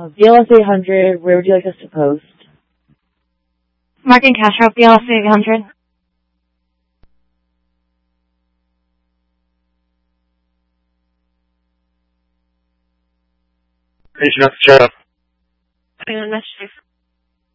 BLS 800, where would you like us to post? Mark and Castro, BLS 800. Agent at the sheriff. Hang on, that's